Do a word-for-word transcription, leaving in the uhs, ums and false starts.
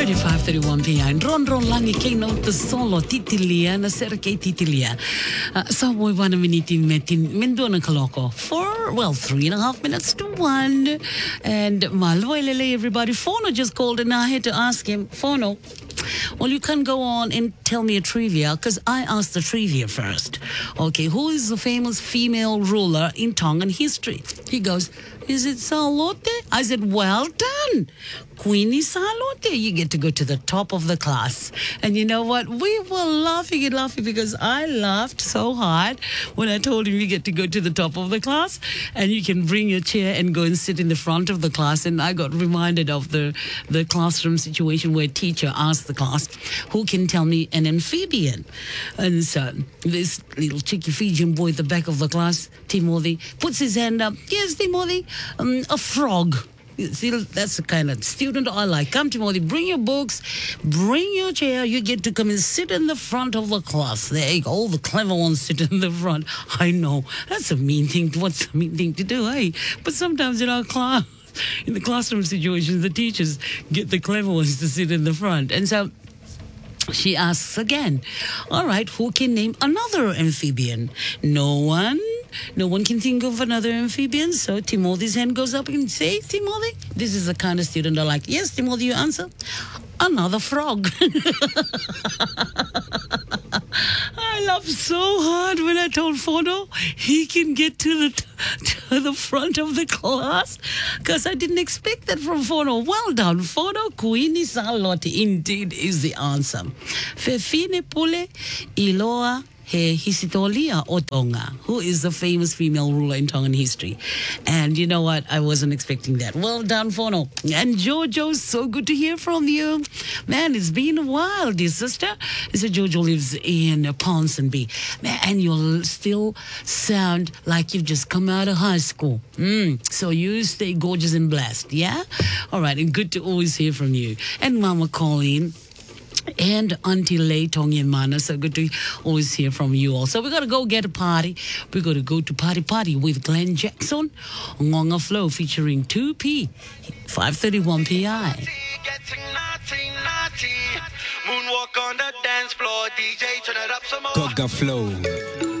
Alrighty, five thirty-one p m. Ron ron langi kei no te solo titilia na sera kei titilia. Uh, so we wana miniti metin mendona kaloko for, well, three and a half minutes to one. And malwelele everybody. Fono just called and I had to ask him, Fono, well, you can go on and tell me a trivia because I asked the trivia first. Okay, who is the famous female ruler in Tongan history? He goes, is it Salote? I said, well done. Queenie Salote. You get to go to the top of the class. And you know what? We were laughing and laughing because I laughed so hard when I told him you get to go to the top of the class and you can bring your chair and go and sit in the front of the class. And I got reminded of the, the classroom situation where a teacher asked the class, who can tell me an amphibian? And so this little cheeky Fijian boy at the back of the class, Timothy, puts his hand up. Yes, Timothy, um, a frog. See, that's the kind of student I like. Come, Timothy, bring your books, bring your chair. You get to come and sit in the front of the class. There you go. All the clever ones sit in the front. I know. That's a mean thing. What's a mean thing to do, hey? But sometimes in our class, in the classroom situations, the teachers get the clever ones to sit in the front. And so she asks again, all right, who can name another amphibian? No one? No one can think of another amphibian. So Timothy's hand goes up and say, Timothy, this is the kind of student I like. Yes, Timothy, you answer. Another frog. I laughed so hard when I told Fono he can get to the to the front of the class because I didn't expect that from Fono. Well done, Fono. Queenie Salote indeed is the answer. Fefine Pule Iloa He Hisitolia o Tonga, who is the famous female ruler in Tongan history. And you know what? I wasn't expecting that. Well done, Fono. And Jojo, so good to hear from you. Man, it's been a while, dear sister. So Jojo lives in Ponsonby. Man, and you'll still sound like you've just come out of high school. Mm. So you stay gorgeous and blessed, yeah? All right, and good to always hear from you. And Mama Colleen. And Auntie Lei Tongian Mana, so good to always hear from you all. So we got to go get a party. We got to go to Party Party with Glenn Jackson, Ngonga Flow featuring two P, five thirty-one P I. Getting naughty, naughty. Moonwalk on the dance floor, D J turn it up some more. Gogga Flow.